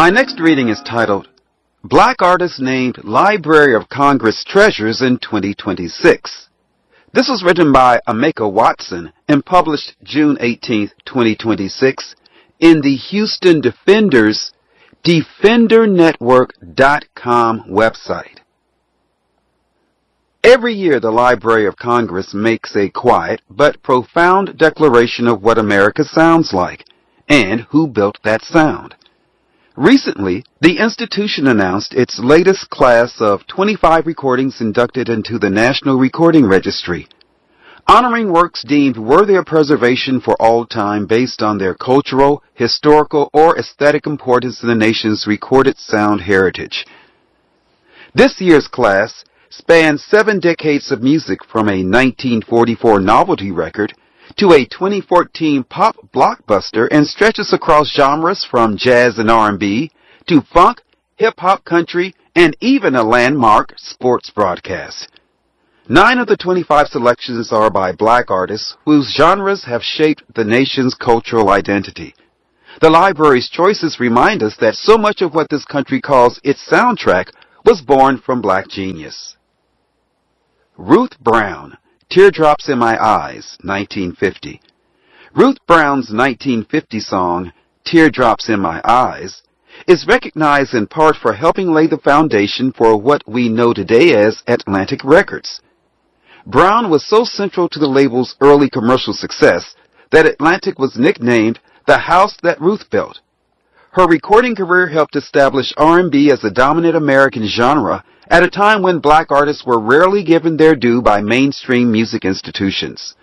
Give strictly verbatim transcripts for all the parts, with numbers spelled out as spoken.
My next reading is titled, Black Artists Named Library of Congress Treasures in twenty twenty-six. This was written by Ameka Watson and published June eighteenth, twenty twenty-six in the Houston Defender's defender network dot com website. Every year the Library of Congress makes a quiet but profound declaration of what America sounds like and who built that sound. Recently, the institution announced its latest class of twenty-five recordings inducted into the National Recording Registry, honoring works deemed worthy of preservation for all time based on their cultural, historical, or aesthetic importance in the nation's recorded sound heritage. This year's class spans seven decades of music from a nineteen forty-four novelty record to a twenty fourteen pop blockbuster and stretches across genres from jazz and R and B to funk, hip-hop, country, and even a landmark sports broadcast. Nine of the twenty-five selections are by black artists whose genres have shaped the nation's cultural identity. The library's choices remind us that so much of what this country calls its soundtrack was born from black genius. Ruth Brown, Teardrops in My Eyes, nineteen fifty. Ruth Brown's nineteen fifty song, Teardrops in My Eyes, is recognized in part for helping lay the foundation for what we know today as Atlantic Records. Brown was so central to the label's early commercial success that Atlantic was nicknamed the house that Ruth built. Her recording career helped establish R and B as a dominant American genre at a time when black artists were rarely given their due by mainstream music institutions.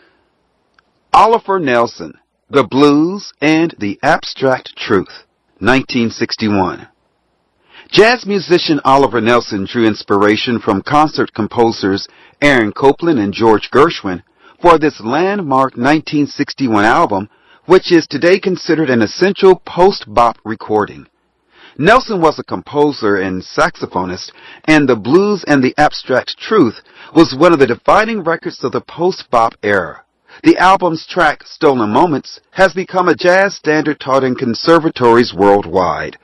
Oliver Nelson, The Blues and the Abstract Truth, nineteen sixty-one. Jazz musician Oliver Nelson drew inspiration from concert composers Aaron Copland and George Gershwin for this landmark nineteen sixty-one album, which is today considered an essential post-bop recording. Nelson was a composer and saxophonist, and The Blues and the Abstract Truth was one of the defining records of the post-bop era. The album's track, Stolen Moments, has become a jazz standard taught in conservatories worldwide.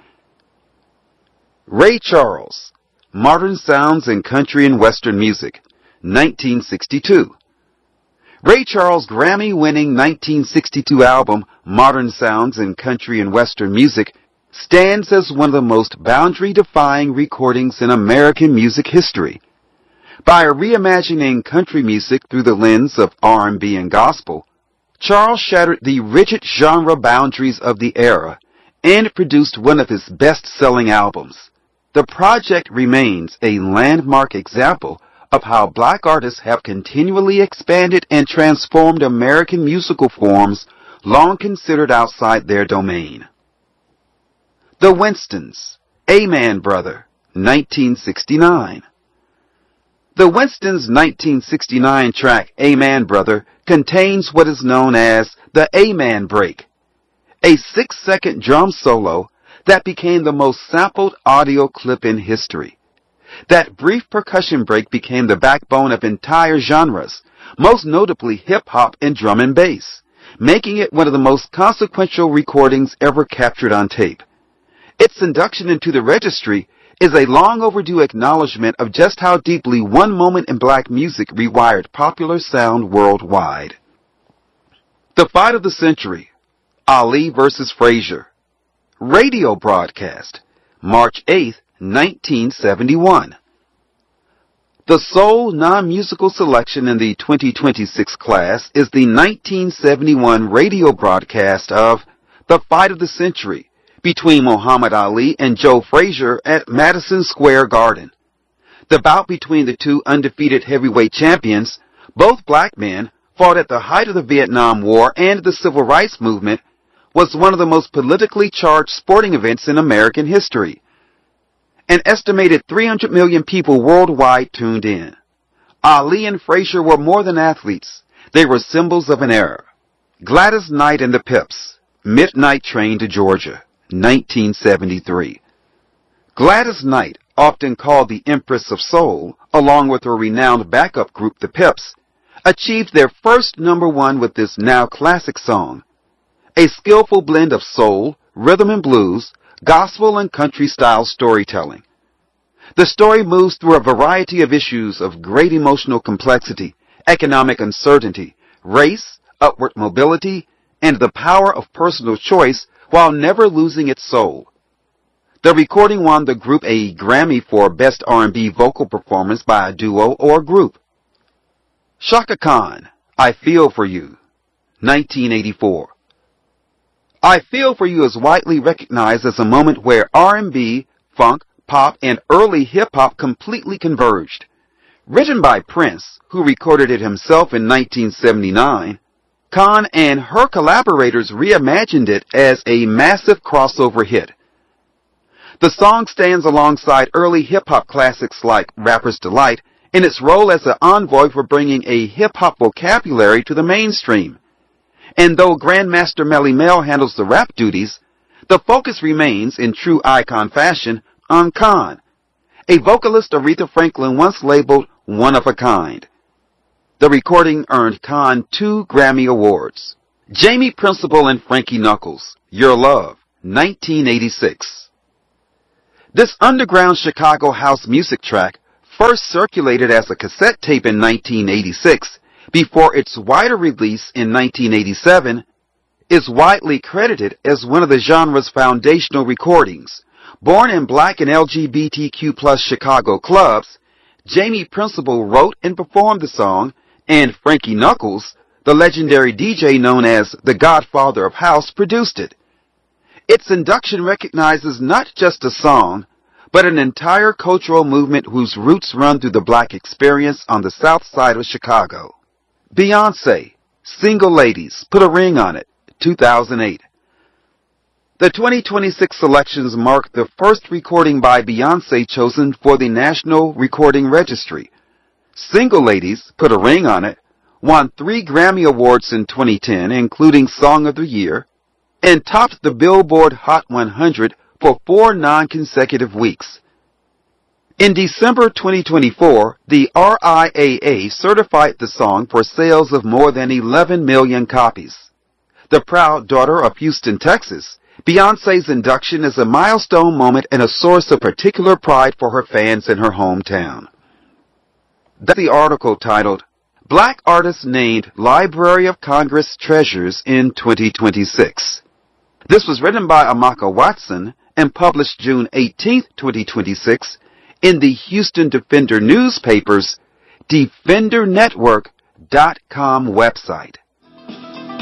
Ray Charles, Modern Sounds in Country and Western Music, nineteen sixty-two. Ray Charles' Grammy-winning nineteen sixty-two album, Modern Sounds in Country and Western Music, stands as one of the most boundary-defying recordings in American music history. By reimagining country music through the lens of R and B and gospel, Charles shattered the rigid genre boundaries of the era and produced one of his best-selling albums. The project remains a landmark example of how black artists have continually expanded and transformed American musical forms long considered outside their domain. The Winstons, Amen Brother, nineteen sixty-nine. The Winstons' nineteen sixty-nine track Amen Brother contains what is known as the Amen Break, a six-second drum solo that became the most sampled audio clip in history. That brief percussion break became the backbone of entire genres, most notably hip-hop and drum and bass, making it one of the most consequential recordings ever captured on tape. Its induction into the registry is a long overdue acknowledgement of just how deeply one moment in black music rewired popular sound worldwide. The Fight of the Century, Ali versus Frazier, radio broadcast, March eighth, nineteen seventy-one. The sole non-musical selection in the twenty twenty-six class is the nineteen seventy-one radio broadcast of The Fight of the Century between Muhammad Ali and Joe Frazier at Madison Square Garden. The bout between the two undefeated heavyweight champions, both black men, fought at the height of the Vietnam War and the Civil Rights Movement, was one of the most politically charged sporting events in American history. An estimated three hundred million people worldwide tuned in. Ali and Frazier were more than athletes. They were symbols of an era. Gladys Knight and the Pips, Midnight Train to Georgia, nineteen seventy-three. Gladys Knight, often called the Empress of Soul, along with her renowned backup group, the Pips, achieved their first number one with this now classic song. A skillful blend of soul, rhythm and blues, gospel and country-style storytelling. The story moves through a variety of issues of great emotional complexity, economic uncertainty, race, upward mobility, and the power of personal choice while never losing its soul. The recording won the group a Grammy for Best R and B Vocal Performance by a Duo or Group. Chaka Khan, I Feel For You, nineteen eighty-four. I Feel For You is widely recognized as a moment where R and B, funk, pop, and early hip-hop completely converged. Written by Prince, who recorded it himself in nineteen seventy-nine, Khan and her collaborators reimagined it as a massive crossover hit. The song stands alongside early hip-hop classics like Rapper's Delight in its role as an envoy for bringing a hip-hop vocabulary to the mainstream. And though Grandmaster Melle Mel handles the rap duties, the focus remains, in true icon fashion, on Khan, a vocalist Aretha Franklin once labeled one of a kind. The recording earned Khan two Grammy Awards. Jamie Principle and Frankie Knuckles, Your Love, nineteen eighty-six. This underground Chicago house music track first circulated as a cassette tape in nineteen eighty-six before its wider release in nineteen eighty-seven, is widely credited as one of the genre's foundational recordings. Born in black and L G B T Q plus Chicago clubs, Jamie Principle wrote and performed the song, and Frankie Knuckles, the legendary D J known as the Godfather of House, produced it. Its induction recognizes not just a song, but an entire cultural movement whose roots run through the black experience on the south side of Chicago. Beyoncé, Single Ladies, Put a Ring on It, two thousand eight. The twenty twenty-six selections mark the first recording by Beyoncé chosen for the National Recording Registry. Single Ladies, Put a Ring on It, won three Grammy Awards in twenty ten, including Song of the Year, and topped the Billboard Hot one hundred for four non-consecutive weeks. In December twenty twenty-four, the R I A A certified the song for sales of more than eleven million copies. The proud daughter of Houston, Texas, Beyoncé's induction is a milestone moment and a source of particular pride for her fans in her hometown. That's the article titled, Black Artists Named Library of Congress Treasures in twenty twenty-six. This was written by Amaka Watson and published June eighteenth, twenty twenty-six, in the Houston Defender newspaper's Defender Network dot com website.